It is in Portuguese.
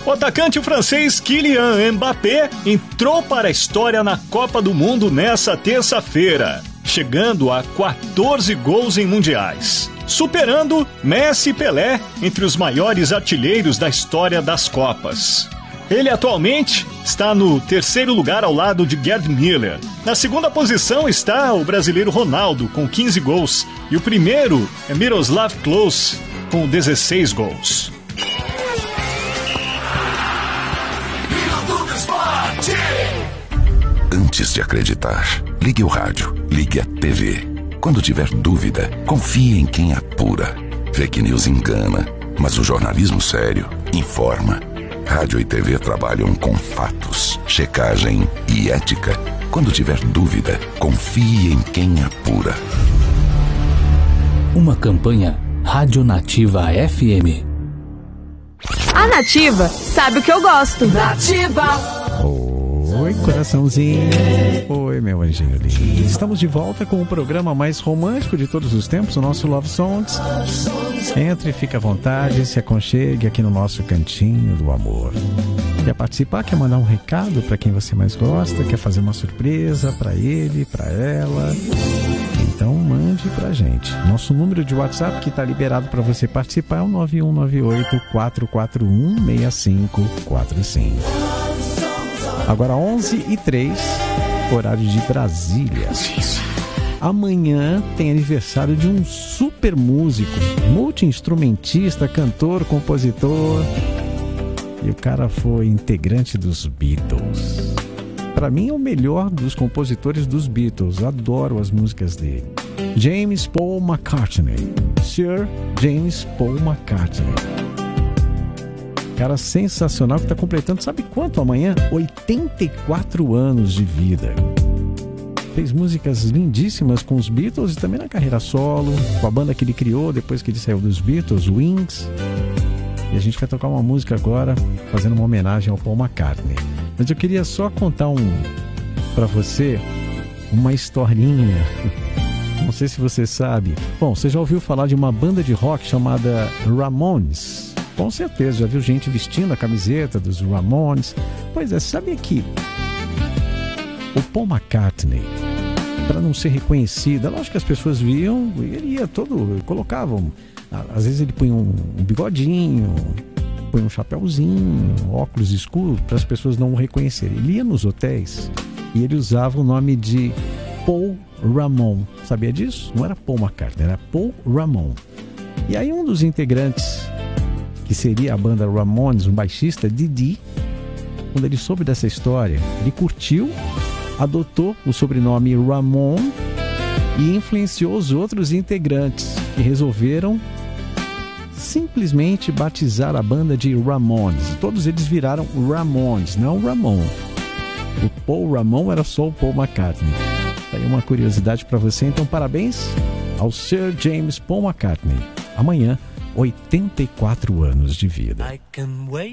O atacante francês Kylian Mbappé entrou para a história na Copa do Mundo nessa terça-feira, chegando a 14 gols em mundiais, superando Messi e Pelé entre os maiores artilheiros da história das Copas. Ele atualmente está no terceiro lugar ao lado de Gerd Müller. Na segunda posição está o brasileiro Ronaldo, com 15 gols, e o primeiro é Miroslav Klose, com 16 gols. Antes de acreditar, ligue o rádio, ligue a TV. Quando tiver dúvida, confie em quem apura. Fake news engana, mas o jornalismo sério informa. Rádio e TV trabalham com fatos, checagem e ética. Quando tiver dúvida, confie em quem apura. Uma campanha Rádio Nativa FM. A Nativa sabe o que eu gosto. Nativa! Oi, coraçãozinho. Oi, meu anjinho lindo. Estamos de volta com o programa mais romântico de todos os tempos, o nosso Love Songs. Entre, fica à vontade, se aconchegue aqui no nosso cantinho do amor. Quer participar? Quer mandar um recado para quem você mais gosta? Quer fazer uma surpresa para ele, para ela? Então mande pra gente. Nosso número de WhatsApp que está liberado para você participar é o 9198-441-6545. Agora 11h03, horário de Brasília. Amanhã tem aniversário de um super músico, multi-instrumentista, cantor, compositor. E o cara foi integrante dos Beatles. Para mim é o melhor dos compositores dos Beatles. Adoro as músicas dele. James Paul McCartney. Sir James Paul McCartney. Cara sensacional que está completando, sabe quanto amanhã? 84 anos de vida. Fez músicas lindíssimas com os Beatles e também na carreira solo, com a banda que ele criou depois que ele saiu dos Beatles, Wings. E a gente vai tocar uma música agora, fazendo uma homenagem ao Paul McCartney. Mas eu queria só contar para você uma historinha. Não sei se você sabe. Bom, você já ouviu falar de uma banda de rock chamada Ramones? Com certeza, já viu gente vestindo a camiseta dos Ramones. Pois é, sabe que o Paul McCartney, para não ser reconhecido, lógico que as pessoas viam, ele ia todo, colocavam, às vezes ele punha um bigodinho, punha um chapéuzinho, óculos escuros, para as pessoas não o reconhecerem. Ele ia nos hotéis e ele usava o nome de Paul Ramon. Sabia disso? Não era Paul McCartney, era Paul Ramon. E aí um dos integrantes, que seria a banda Ramones, um baixista, Didi, quando ele soube dessa história, ele curtiu, adotou o sobrenome Ramon e influenciou os outros integrantes, que resolveram simplesmente batizar a banda de Ramones. Todos eles viraram Ramones, não Ramon. O Paul Ramon era só o Paul McCartney. Tá aí uma curiosidade para você, então parabéns ao Sir James Paul McCartney. Amanhã, 84 anos de vida.